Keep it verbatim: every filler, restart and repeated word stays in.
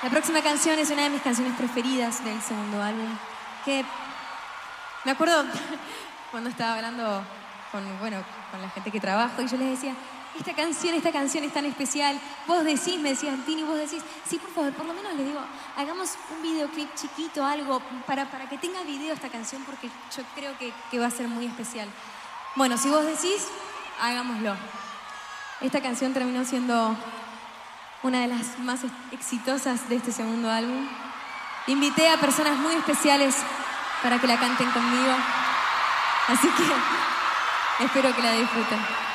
La próxima canción es una de mis canciones preferidas del segundo álbum, que me acuerdo cuando estaba hablando con, bueno, con la gente que trabajo y yo les decía, esta canción, esta canción es tan especial. Vos decís, me decían, Tini, vos decís, sí, por favor, por lo menos les digo, hagamos un videoclip chiquito, algo, para, para que tenga video esta canción, porque yo creo que, que va a ser muy especial. Bueno, si vos decís, hagámoslo. Esta canción terminó siendo una de las más exitosas de este segundo álbum. Invité a personas muy especiales para que la canten conmigo, así que espero que la disfruten.